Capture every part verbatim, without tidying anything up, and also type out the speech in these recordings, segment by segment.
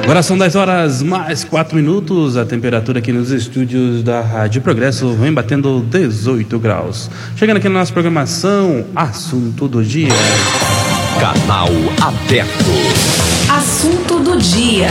Agora são dez horas mais quatro minutos. A temperatura aqui nos estúdios da Rádio Progresso vem batendo dezoito graus. Chegando aqui na nossa programação, assunto do dia. Canal aberto. Assunto do dia.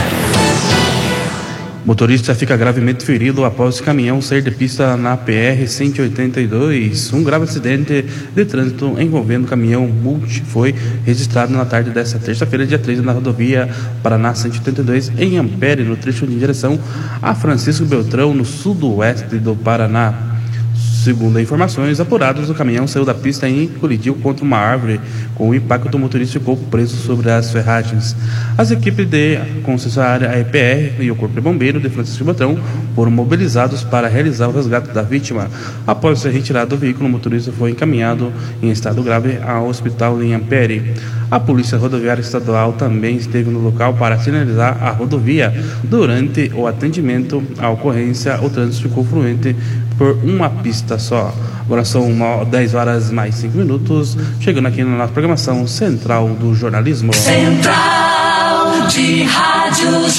Motorista fica gravemente ferido após caminhão sair de pista na P R cento e oitenta e dois. Um grave acidente de trânsito envolvendo caminhão multi foi registrado na tarde desta terça-feira, dia três, na rodovia Paraná cento e oitenta e dois, em Ampere, no trecho de direção a Francisco Beltrão, no sudoeste do Paraná. Segundo informações apuradas, o caminhão saiu da pista e colidiu contra uma árvore. Com o impacto, o motorista ficou preso sobre as ferragens. As equipes de concessionária A E P R e o Corpo de Bombeiro de Francisco Beltrão foram mobilizados para realizar o resgate da vítima. Após ser retirado do veículo, o motorista foi encaminhado em estado grave ao hospital em Ampere. A Polícia Rodoviária Estadual também esteve no local para sinalizar a rodovia. Durante o atendimento à ocorrência, o trânsito ficou fluente por uma pista só. Agora são dez horas mais cinco minutos, chegando aqui na nossa programação Central do Jornalismo. Central de Rádio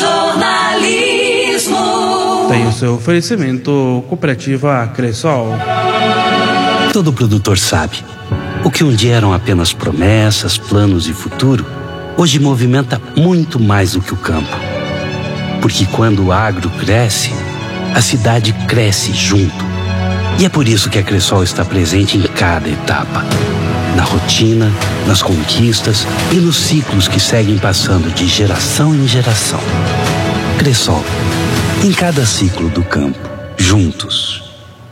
Jornalismo. Tem o seu oferecimento Cooperativa Cressol. Todo produtor sabe, o que um dia eram apenas promessas, planos e futuro, hoje movimenta muito mais do que o campo. Porque quando o agro cresce, a cidade cresce junto. E é por isso que a Cressol está presente em cada etapa. Na rotina, nas conquistas e nos ciclos que seguem passando de geração em geração. Cressol, em cada ciclo do campo, juntos.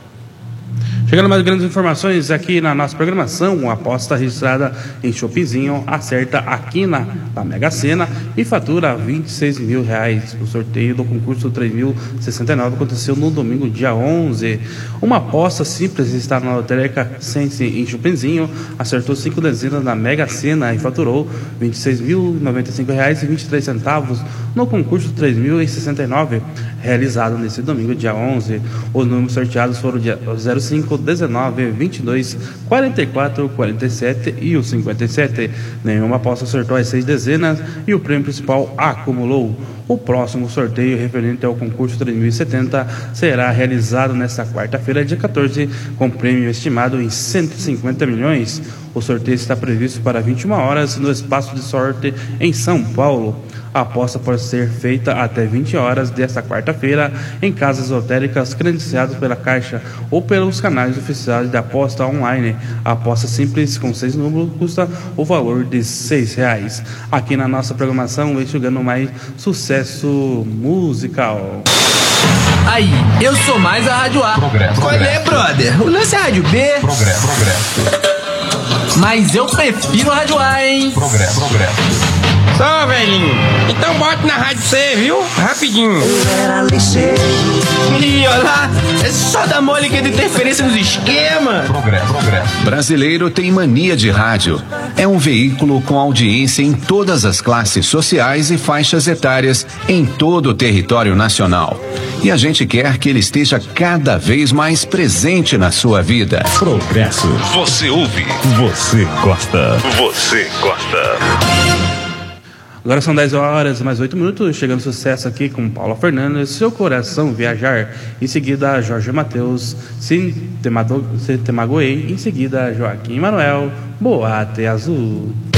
Chegando mais grandes informações aqui na nossa programação, uma aposta registrada em Shoppingzinho acerta a quina da Mega Sena e fatura vinte e seis mil reais. O sorteio do concurso três mil e sessenta e nove aconteceu no domingo, dia onze. Uma aposta simples está na lotérica Sense em Shoppingzinho, acertou cinco dezenas na Mega Sena e faturou vinte e seis mil e noventa e cinco reais e vinte e três centavos no concurso três mil e sessenta e nove, realizado nesse domingo, dia onze. Os números sorteados foram o dia zero cinco, dezenove, vinte e dois, quarenta e quatro, quarenta e sete e o cinquenta e sete. Nenhuma aposta acertou as seis dezenas e o prêmio principal acumulou. O próximo sorteio referente ao concurso três mil e setenta será realizado nesta quarta-feira, dia quatorze, com prêmio estimado em cento e cinquenta milhões. O sorteio está previsto para vinte e uma horas no Espaço de Sorte em São Paulo. A aposta pode ser feita até vinte horas desta quarta-feira em casas lotéricas credenciadas pela Caixa ou pelos canais oficiais de aposta online. A aposta simples com seis números custa o valor de seis reais. Aqui na nossa programação vem chegando mais sucesso musical. Aí, eu sou mais a Rádio A. Progresso. Qual é, brother? O lance é a Rádio B. Progresso, progresso. Mas eu prefiro a Rádio A, hein? Progresso, progresso. Só, velhinho. Então bote na rádio C, viu? Rapidinho. Ih, olha lá. É só dar mole que é de interferência nos esquemas. Progresso, progresso. Brasileiro tem mania de rádio. É um veículo com audiência em todas as classes sociais e faixas etárias em todo o território nacional. E a gente quer que ele esteja cada vez mais presente na sua vida. Progresso. Você ouve. Você gosta. Você gosta. Agora são dez horas, mais oito minutos, chegando sucesso aqui com Paula Fernandes, Seu Coração Viajar. Em seguida, Jorge Mateus, Se Te Magoei. Em seguida, Joaquim Manuel, Boate Azul.